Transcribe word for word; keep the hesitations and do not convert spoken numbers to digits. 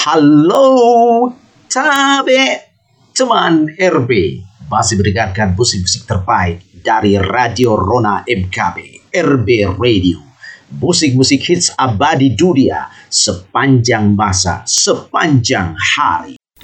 Halo, Tabe, teman R B. Masih mendengarkan musik-musik terbaik dari Radio Rona M K B, R B Radio. Musik-musik hits abadi dunia sepanjang masa, sepanjang hari.